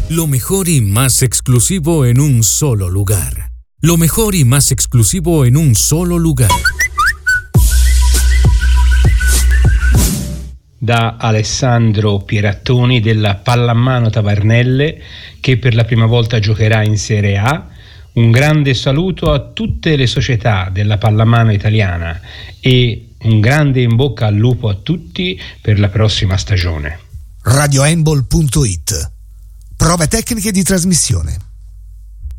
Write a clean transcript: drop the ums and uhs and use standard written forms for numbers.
Lo mejor y más exclusivo en un solo lugar. Lo mejor y más exclusivo en un solo lugar. Da Alessandro Pierattoni della Pallamano Tavernelle, che per la prima volta giocherà in Serie A. Un grande saluto a tutte le società della pallamano italiana e un grande in bocca al lupo a tutti per la prossima stagione. radiohandball.it. Prove tecniche di trasmissione.